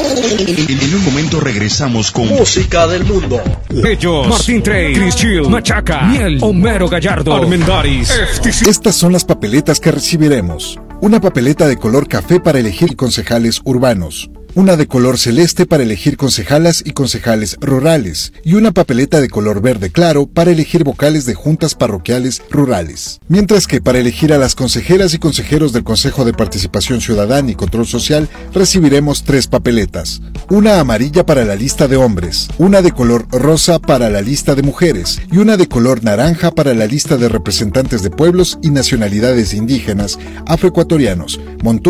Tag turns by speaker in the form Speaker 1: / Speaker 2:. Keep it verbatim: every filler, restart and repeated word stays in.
Speaker 1: En un momento regresamos con
Speaker 2: Música del Mundo.
Speaker 3: Ellos, Martín Trey, Chris Chill, Machaca, Miel, Homero Gallardo, Armendaris, F T C.
Speaker 4: Estas son las papeletas que recibiremos. Una papeleta de color café para elegir concejales urbanos. Una de color celeste para elegir concejalas y concejales rurales, y una papeleta de color verde claro para elegir vocales de juntas parroquiales rurales. Mientras que para elegir a las consejeras y consejeros del Consejo de Participación Ciudadana y Control Social recibiremos tres papeletas. Una amarilla para la lista de hombres, una de color rosa para la lista de mujeres y una de color naranja para la lista de representantes de pueblos y nacionalidades indígenas, afroecuatorianos, montunos